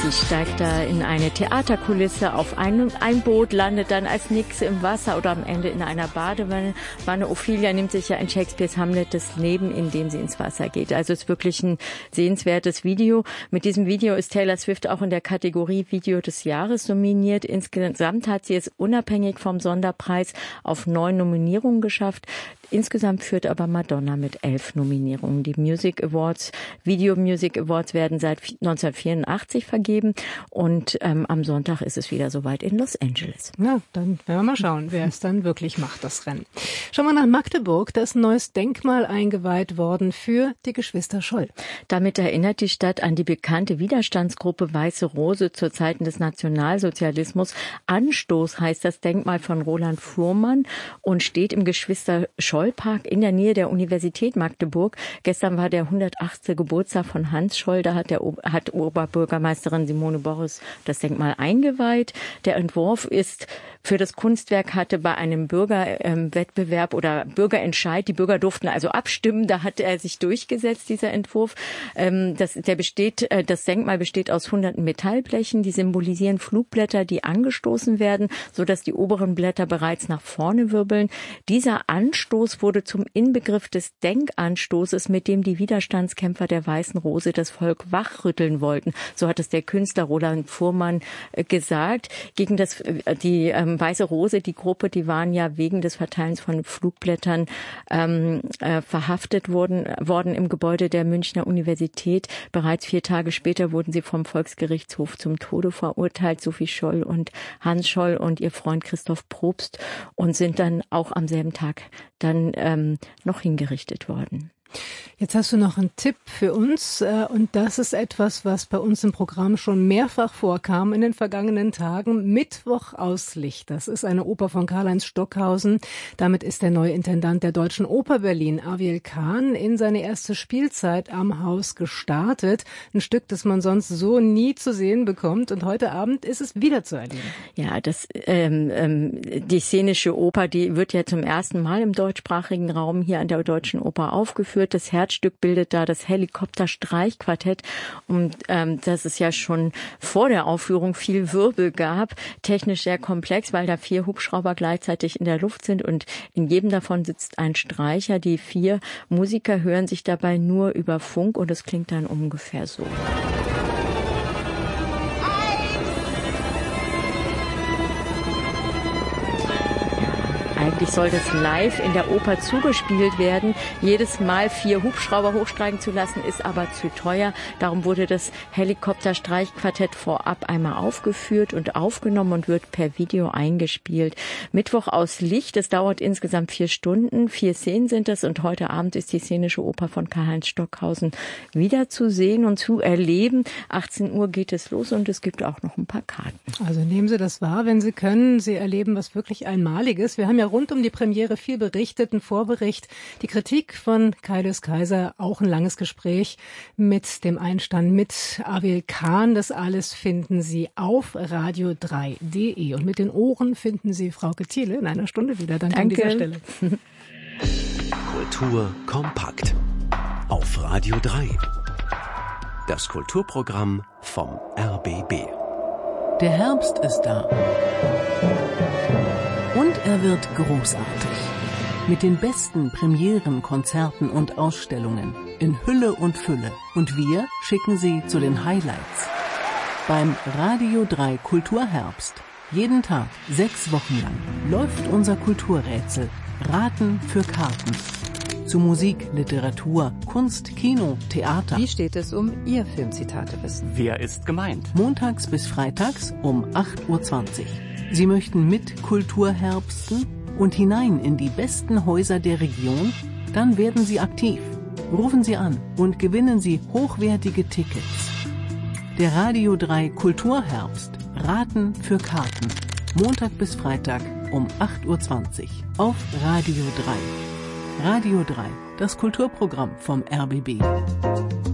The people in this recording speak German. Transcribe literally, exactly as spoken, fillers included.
Sie steigt da in eine Theaterkulisse auf ein, ein Boot, landet dann als Nixe im Wasser oder am Ende in einer Badewanne. Ophelia nimmt sich ja in Shakespeares Hamlet das Leben, indem sie ins Wasser geht. Also es ist wirklich ein sehenswertes Video. Mit diesem Video ist Taylor Swift auch in der Kategorie Video des Jahres nominiert. Insgesamt hat sie es unabhängig vom Sonderpreis auf neun Nominierungen geschafft. Insgesamt führt aber Madonna mit elf Nominierungen. Die Music Awards, Video Music Awards werden seit neunzehnhundertvierundachtzig vergeben und ähm, am Sonntag ist es wieder soweit in Los Angeles. Na, dann werden wir mal schauen, wer es dann wirklich macht, das Rennen. Schauen wir nach Magdeburg, da ist ein neues Denkmal eingeweiht worden für die Geschwister Scholl. Damit erinnert die Stadt an die bekannte Widerstandsgruppe Weiße Rose zu Zeiten des Nationalsozialismus. Anstoß heißt das Denkmal von Roland Fuhrmann und steht im Geschwister Scholl-Park in der Nähe der Universität Magdeburg. Gestern war der hundertachste Geburtstag von Hans Scholl. Da hat, der, hat Oberbürgermeisterin Simone Boris das Denkmal eingeweiht. Der Entwurf ist für das Kunstwerk hatte bei einem Bürgerwettbewerb ähm, oder Bürgerentscheid, die Bürger durften also abstimmen, da hat er sich durchgesetzt, dieser Entwurf. Ähm, das, der besteht, äh, das Denkmal besteht aus hunderten Metallblechen, die symbolisieren Flugblätter, die angestoßen werden, sodass die oberen Blätter bereits nach vorne wirbeln. Dieser Anstoß wurde zum Inbegriff des Denkanstoßes, mit dem die Widerstandskämpfer der Weißen Rose das Volk wachrütteln wollten. So hat es der Künstler Roland Fuhrmann äh, gesagt. Gegen das, äh, die ähm, Weiße Rose, die Gruppe, die waren ja wegen des Verteilens von Flugblättern ähm, äh, verhaftet worden, worden im Gebäude der Münchner Universität. Bereits vier Tage später wurden sie vom Volksgerichtshof zum Tode verurteilt, Sophie Scholl und Hans Scholl und ihr Freund Christoph Probst, und sind dann auch am selben Tag dann ähm, noch hingerichtet worden. Jetzt hast du noch einen Tipp für uns und das ist etwas, was bei uns im Programm schon mehrfach vorkam in den vergangenen Tagen. Mittwoch aus Licht. Das ist eine Oper von Karl-Heinz Stockhausen. Damit ist der neue Intendant der Deutschen Oper Berlin, Aviel Kahn, in seine erste Spielzeit am Haus gestartet. Ein Stück, das man sonst so nie zu sehen bekommt, und heute Abend ist es wieder zu erleben. Ja, das ähm, ähm, die szenische Oper, die wird ja zum ersten Mal im deutschsprachigen Raum hier an der Deutschen Oper aufgeführt. Das Herzstück bildet da das Helikopter-Streichquartett, und ähm, dass es ja schon vor der Aufführung viel Wirbel gab, technisch sehr komplex, weil da vier Hubschrauber gleichzeitig in der Luft sind und in jedem davon sitzt ein Streicher. Die vier Musiker hören sich dabei nur über Funk und es klingt dann ungefähr so. Eigentlich soll das live in der Oper zugespielt werden. Jedes Mal vier Hubschrauber hochsteigen zu lassen, ist aber zu teuer. Darum wurde das Helikopter-Streichquartett vorab einmal aufgeführt und aufgenommen und wird per Video eingespielt. Mittwoch aus Licht, es dauert insgesamt vier Stunden. Vier Szenen sind es, und heute Abend ist die szenische Oper von Karl-Heinz Stockhausen wieder zu sehen und zu erleben. achtzehn Uhr geht es los und es gibt auch noch ein paar Karten. Also nehmen Sie das wahr, wenn Sie können. Sie erleben was wirklich Einmaliges. Wir haben ja rund um die Premiere viel berichtet, einen Vorbericht, die Kritik von Kaius Kaiser, auch ein langes Gespräch mit dem Einstand mit Aviel Kahn. Das alles finden Sie auf radio drei punkt de, und mit den Ohren finden Sie Frauke Thiele in einer Stunde wieder. Danke, Danke. An dieser Stelle. Kultur kompakt auf Radio drei. Das Kulturprogramm vom R B B. Der Herbst ist da. Und er wird großartig. Mit den besten Premieren, Konzerten und Ausstellungen. In Hülle und Fülle. Und wir schicken Sie zu den Highlights. Beim Radio drei Kulturherbst. Jeden Tag, sechs Wochen lang, läuft unser Kulturrätsel. Raten für Karten. Zu Musik, Literatur, Kunst, Kino, Theater. Wie steht es um Ihr Filmzitate-Wissen? Wer ist gemeint? Montags bis freitags um acht Uhr zwanzig. Sie möchten mit Kulturherbsten und hinein in die besten Häuser der Region? Dann werden Sie aktiv. Rufen Sie an und gewinnen Sie hochwertige Tickets. Der Radio drei Kulturherbst. Raten für Karten. Montag bis Freitag um acht Uhr zwanzig auf Radio drei. Radio drei, das Kulturprogramm vom R B B.